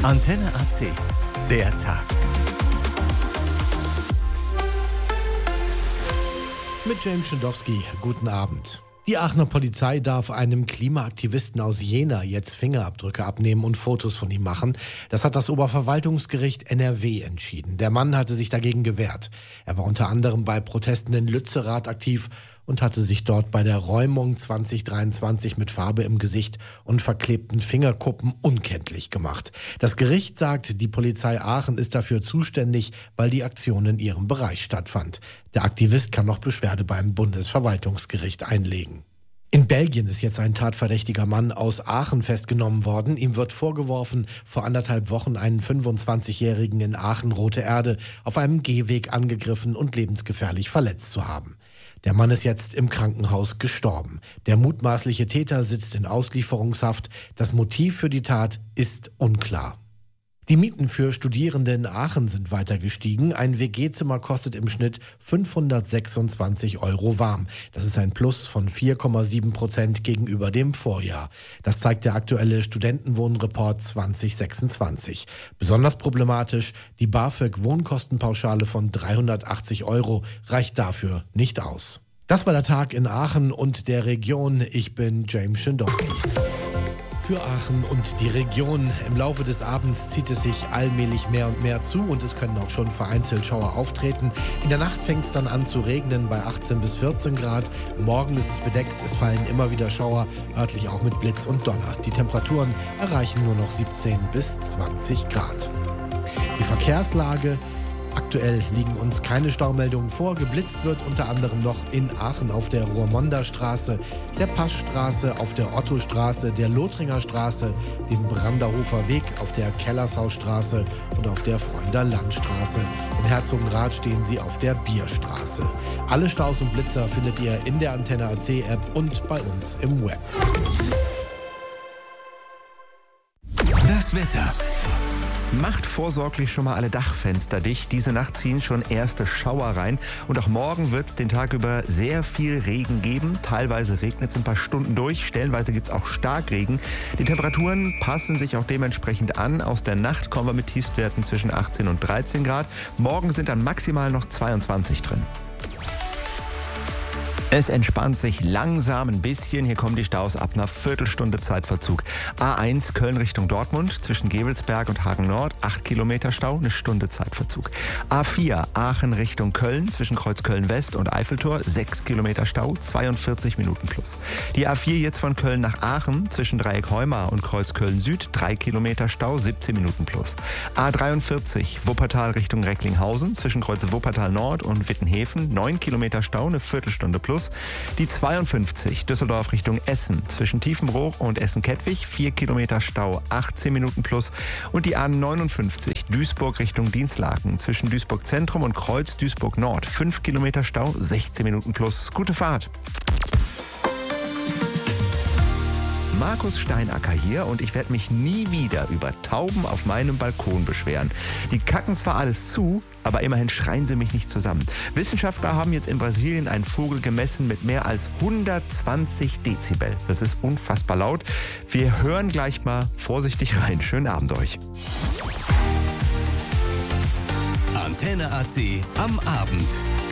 Antenne AC, der Tag. Mit James Schindowski, guten Abend. Die Aachener Polizei darf einem Klimaaktivisten aus Jena jetzt Fingerabdrücke abnehmen und Fotos von ihm machen. Das hat das Oberverwaltungsgericht NRW entschieden. Der Mann hatte sich dagegen gewehrt. Er war unter anderem bei Protesten in Lützerath aktiv und hatte sich dort bei der Räumung 2023 mit Farbe im Gesicht und verklebten Fingerkuppen unkenntlich gemacht. Das Gericht sagt, die Polizei Aachen ist dafür zuständig, weil die Aktion in ihrem Bereich stattfand. Der Aktivist kann noch Beschwerde beim Bundesverwaltungsgericht einlegen. In Belgien ist jetzt ein tatverdächtiger Mann aus Aachen festgenommen worden. Ihm wird vorgeworfen, vor 1,5 Wochen einen 25-Jährigen in Aachen-Rote Erde auf einem Gehweg angegriffen und lebensgefährlich verletzt zu haben. Der Mann ist jetzt im Krankenhaus gestorben. Der mutmaßliche Täter sitzt in Auslieferungshaft. Das Motiv für die Tat ist unklar. Die Mieten für Studierende in Aachen sind weiter gestiegen. Ein WG-Zimmer kostet im Schnitt 526 € warm. Das ist ein Plus von 4,7% gegenüber dem Vorjahr. Das zeigt der aktuelle Studentenwohnreport 2026. Besonders problematisch, die BAföG-Wohnkostenpauschale von 380 € reicht dafür nicht aus. Das war der Tag in Aachen und der Region. Ich bin James Schindowski. Für Aachen und die Region. Im Laufe des Abends zieht es sich allmählich mehr und mehr zu und es können auch schon vereinzelt Schauer auftreten. In der Nacht fängt es dann an zu regnen bei 18 bis 14 Grad. Morgen ist es bedeckt, es fallen immer wieder Schauer, örtlich auch mit Blitz und Donner. Die Temperaturen erreichen nur noch 17 bis 20 Grad. Die Verkehrslage: aktuell liegen uns keine Staumeldungen vor. Geblitzt wird unter anderem noch in Aachen auf der Ruhrmonda Straße, der Passstraße, auf der Ottostraße, der Lothringer Straße, dem Branderhofer Weg, auf der Kellershausstraße und auf der Freunda Landstraße. In Herzogenrath stehen sie auf der Bierstraße. Alle Staus und Blitzer findet ihr in der Antenne AC App und bei uns im Web. Das Wetter. Macht vorsorglich schon mal alle Dachfenster dicht. Diese Nacht ziehen schon erste Schauer rein. Und auch morgen wird es den Tag über sehr viel Regen geben. Teilweise regnet es ein paar Stunden durch. Stellenweise gibt es auch Starkregen. Die Temperaturen passen sich auch dementsprechend an. Aus der Nacht kommen wir mit Tiefstwerten zwischen 18 und 13 Grad. Morgen sind dann maximal noch 22 drin. Es entspannt sich langsam ein bisschen. Hier kommen die Staus ab einer Viertelstunde Zeitverzug. A1 Köln Richtung Dortmund zwischen Gevelsberg und Hagen Nord, 8 Kilometer Stau, eine Stunde Zeitverzug. A4 Aachen Richtung Köln zwischen Kreuzköln West und Eiffeltor, 6 Kilometer Stau, 42 Minuten plus. Die A4 jetzt von Köln nach Aachen zwischen Dreieck Heumar und Kreuzköln Süd, 3 Kilometer Stau, 17 Minuten plus. A43 Wuppertal Richtung Recklinghausen zwischen Kreuz Wuppertal Nord und Wittenhäfen, 9 Kilometer Stau, eine Viertelstunde plus. Die 52 Düsseldorf Richtung Essen zwischen Tiefenbruch und Essen-Kettwig, 4 Kilometer Stau, 18 Minuten plus. Und die A59 Duisburg Richtung Dienstlaken zwischen Duisburg Zentrum und Kreuz Duisburg Nord, 5 Kilometer Stau, 16 Minuten plus. Gute Fahrt! Markus Steinacker hier und ich werde mich nie wieder über Tauben auf meinem Balkon beschweren. Die kacken zwar alles zu, aber immerhin schreien sie mich nicht zusammen. Wissenschaftler haben jetzt in Brasilien einen Vogel gemessen mit mehr als 120 Dezibel. Das ist unfassbar laut. Wir hören gleich mal vorsichtig rein. Schönen Abend euch. Antenne AC am Abend.